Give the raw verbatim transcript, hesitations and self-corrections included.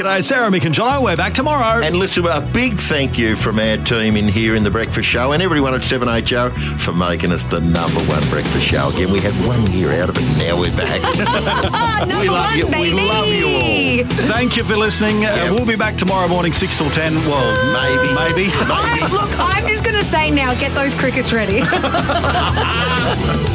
G'day, Sarah, Mick and Jono. We're back tomorrow. And listen, a big thank you from our team in here in the Breakfast Show and everyone at seven H O for making us the number one breakfast show again. We had one year out of it, now we're back. Number we love one, you. baby. We love you all. Thank you for listening. Uh, Yep. we'll be back tomorrow morning, six till ten. Well, Maybe. Maybe. I, look, I'm just going to say now, get those crickets ready.